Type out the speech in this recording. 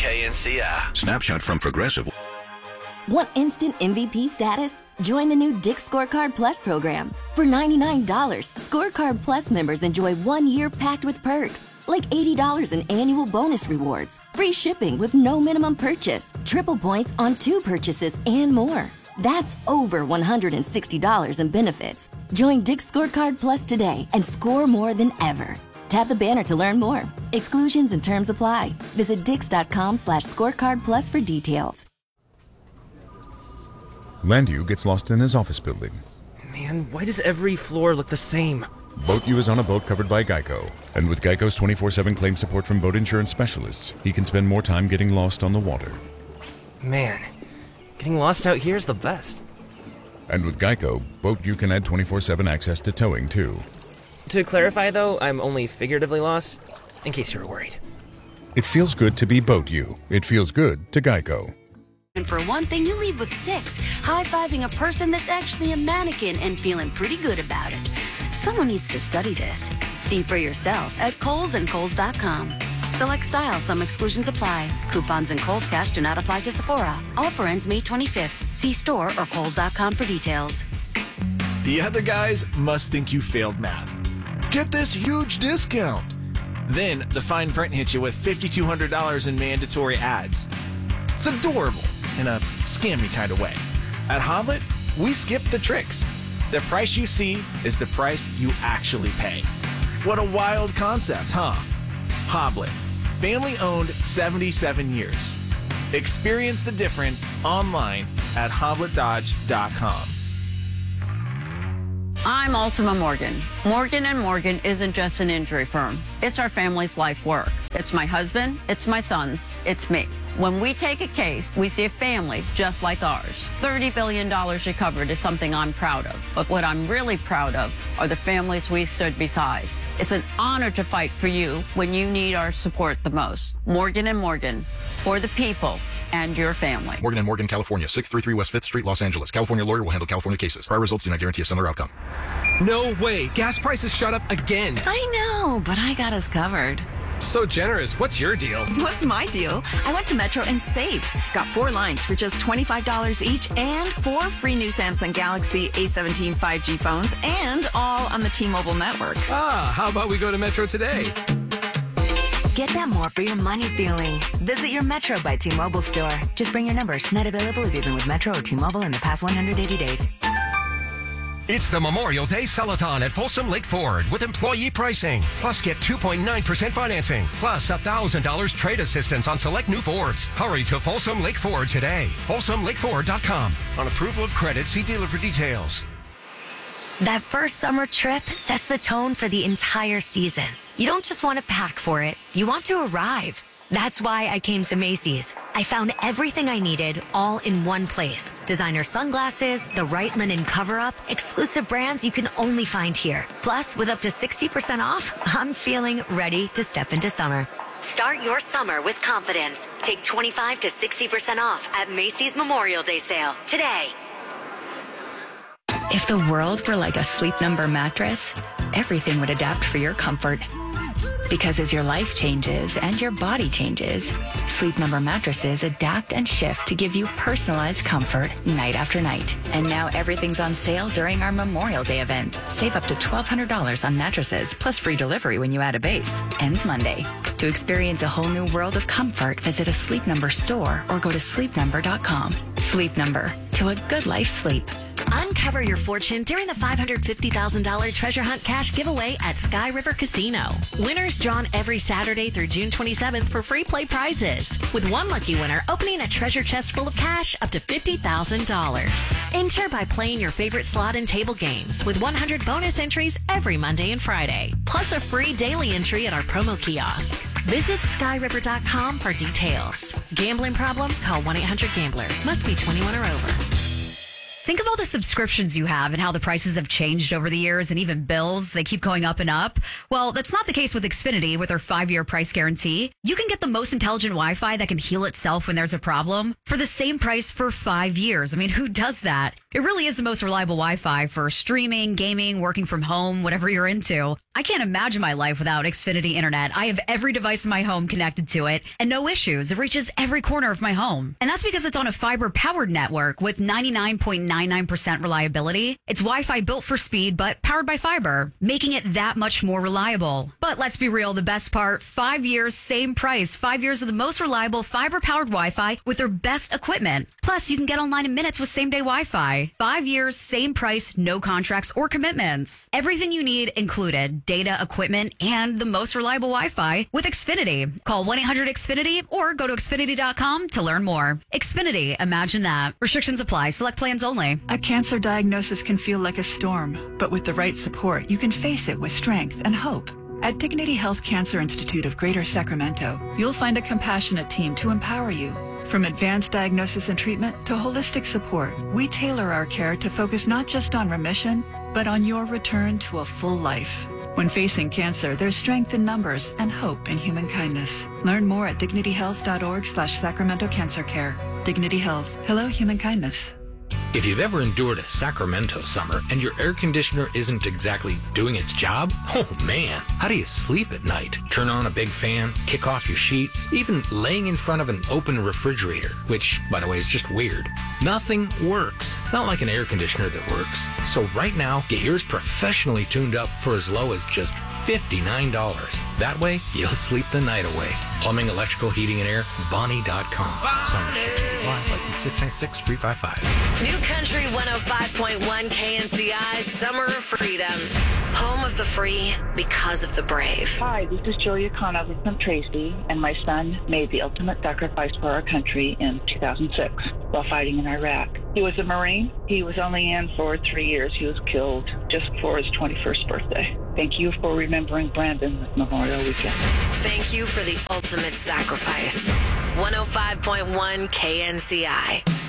KNCI. Snapshot from Progressive. Want instant MVP status? Join the new Dick's Scorecard Plus program. For $99, Scorecard Plus members enjoy 1 year packed with perks, like $80 in annual bonus rewards, free shipping with no minimum purchase, triple points on 2 purchases, and more. That's over $160 in benefits. Join Dick's Scorecard Plus today and score more than ever. Tap the banner to learn more. Exclusions and terms apply. Visit dix.com/scorecardplus for details. Landu gets lost in his office building. Man, why does every floor look the same? Boat U is on a boat covered by Geico. And with Geico's 24/7 claim support from boat insurance specialists, he can spend more time getting lost on the water. Man, getting lost out here is the best. And with Geico, Boat U can add 24/7 access to towing, too. To clarify, though, I'm only figuratively lost, in case you were worried. It feels good to be Boat U. It feels good to Geico. And for one thing, you leave with 6, high-fiving a person that's actually a mannequin and feeling pretty good about it. Someone needs to study this. See for yourself at Kohl's and Kohl's.com. Select styles, some exclusions apply. Coupons and Kohl's Cash do not apply to Sephora. Offer ends May 25th. See store or Kohl's.com for details. The other guys must think you failed math. Get this huge discount. Then the fine print hits you with $5,200 in mandatory ads. It's adorable in a scammy kind of way. At Hoblet, we skip the tricks. The price you see is the price you actually pay. What a wild concept, huh? Hoblet, family owned 77 years. Experience the difference online at hobletdodge.com. I'm Ultima Morgan. Morgan & Morgan isn't just an injury firm. It's our family's life work. It's my husband, it's my sons, it's me. When we take a case, we see a family just like ours. $30 billion recovered is something I'm proud of. But what I'm really proud of are the families we stood beside. It's an honor to fight for you when you need our support the most. Morgan & Morgan, for the people and your family. Morgan & Morgan, California, 633 West 5th Street, Los Angeles. California lawyer will handle California cases. Prior results do not guarantee a similar outcome. No way. Gas prices shot up again. I know, but I got us covered. So generous. What's your deal? What's my deal? I went to Metro and saved. Got 4 lines for just $25 each and 4 free new Samsung Galaxy A17 5G phones, and all on the T-Mobile network. Ah, how about we go to Metro today? Get that more for your money feeling. Visit your Metro by T-Mobile store. Just bring your numbers. Not available if you've been with Metro or T-Mobile in the past 180 days. It's the Memorial Day Sell-a-thon at Folsom Lake Ford with employee pricing. Plus, get 2.9% financing. Plus, $1,000 trade assistance on select new Fords. Hurry to Folsom Lake Ford today. FolsomLakeFord.com. On approval of credit, see dealer for details. That first summer trip sets the tone for the entire season. You don't just want to pack for it, you want to arrive. That's why I came to Macy's. I found everything I needed all in one place. Designer sunglasses, the right linen cover-up, exclusive brands you can only find here. Plus, with up to 60% off, I'm feeling ready to step into summer. Start your summer with confidence. Take 25 to 60% off at Macy's Memorial Day sale today. If the world were like a Sleep Number mattress, everything would adapt for your comfort. Because as your life changes and your body changes, Sleep Number mattresses adapt and shift to give you personalized comfort night after night. And now everything's on sale during our Memorial Day event. Save up to $1,200 on mattresses, plus free delivery when you add a base. Ends Monday. To experience a whole new world of comfort, visit a Sleep Number store or go to sleepnumber.com. Sleep Number. To a good life sleep. Uncover your fortune during the $550,000 treasure hunt cash giveaway at Sky River Casino. Winners drawn every Saturday through June 27th for free play prizes, with one lucky winner opening a treasure chest full of cash up to $50,000. Enter by playing your favorite slot and table games with 100 bonus entries every Monday and Friday, plus a free daily entry at our promo kiosk. Visit skyriver.com for details. Gambling problem? Call 1-800-GAMBLER. Must be 21 or over. Think of all the subscriptions you have and how the prices have changed over the years, and even bills, they keep going up and up. Well, that's not the case with Xfinity with their 5-year price guarantee. You can get the most intelligent Wi-Fi that can heal itself when there's a problem for the same price for 5 years. I mean, who does that? It really is the most reliable Wi-Fi for streaming, gaming, working from home, whatever you're into. I can't imagine my life without Xfinity Internet. I have every device in my home connected to it and no issues. It reaches every corner of my home. And that's because it's on a fiber-powered network with 99.99% reliability. It's Wi-Fi built for speed, but powered by fiber, making it that much more reliable. But let's be real, the best part, 5 years, same price. 5 years of the most reliable fiber-powered Wi-Fi with their best equipment. Plus, you can get online in minutes with same-day Wi-Fi. 5 years, same price, no contracts or commitments. Everything you need included. Data, equipment, and the most reliable Wi-Fi with Xfinity. Call 1-800-XFINITY or go to Xfinity.com to learn more. Xfinity, imagine that. Restrictions apply. Select plans only. A cancer diagnosis can feel like a storm, but with the right support, you can face it with strength and hope. At Dignity Health Cancer Institute of Greater Sacramento, you'll find a compassionate team to empower you. From advanced diagnosis and treatment to holistic support, we tailor our care to focus not just on remission, but on your return to a full life. When facing cancer, there's strength in numbers and hope in human kindness. Learn more at dignityhealth.org/Sacramento Cancer Care. Dignity Health. Hello, human kindness. If you've ever endured a Sacramento summer and your air conditioner isn't exactly doing its job, oh man, how do you sleep at night? Turn on a big fan, kick off your sheets, even laying in front of an open refrigerator, which, by the way, is just weird. Nothing works. Not like an air conditioner that works. So right now, get yours professionally tuned up for as low as just $59. That way, you'll sleep the night away. Plumbing, electrical, heating, and air, Bonnie.com. Some restrictions apply. License 696-355. New Country 105.1 KNCI, Summer of Freedom. Home of the free because of the brave. Hi, this is Julia Conover from Tracy, and my son made the ultimate sacrifice for our country in 2006 while fighting in Iraq. He was a Marine. He was only in for 3 years. He was killed just before his 21st birthday. Thank you for remembering Brandon this Memorial Weekend. Thank you for the ultimate sacrifice. 105.1 KNCI.